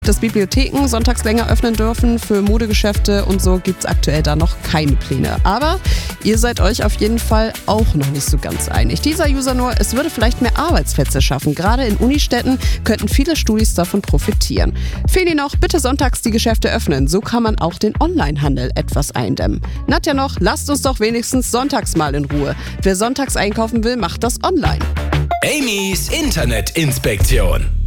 Dass Bibliotheken sonntags länger öffnen dürfen, für Modegeschäfte und so gibt's aktuell da noch keine Pläne. Aber ihr seid euch auf jeden Fall auch noch nicht so ganz einig. Dieser User nur, es würde vielleicht mehr Arbeitsplätze schaffen. Gerade in Unistädten könnten viele Studis davon profitieren. Fehlen Ihnen noch, bitte sonntags die Geschäfte öffnen. So kann man auch den Onlinehandel etwas eindämmen. Nadja noch, lasst uns doch wenigstens sonntags mal in Ruhe. Wer sonntags einkaufen will, macht das online. Amy's Internetinspektion.